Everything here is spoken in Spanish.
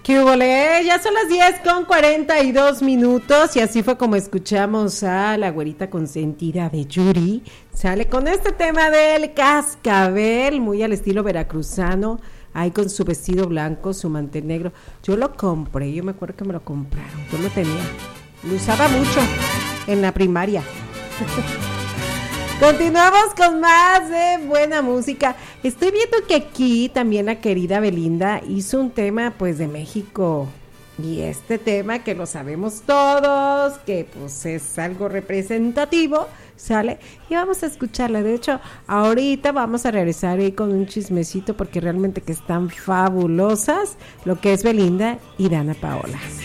¿Qué hubole? Ya son las 10:42 y así fue como escuchamos a la güerita consentida de Yuri. Sale con este tema del cascabel, muy al estilo veracruzano, ahí con su vestido blanco, su mantel negro. Yo lo compré, yo me acuerdo que me lo compraron, yo lo tenía, lo usaba mucho en la primaria. Continuamos con más de buena música. Estoy viendo que aquí también la querida Belinda hizo un tema pues de México. Y este tema que lo sabemos todos, que pues es algo representativo, sale. Y vamos a escucharla. De hecho, ahorita vamos a regresar ahí con un chismecito porque realmente que están fabulosas lo que es Belinda y Dana Paola.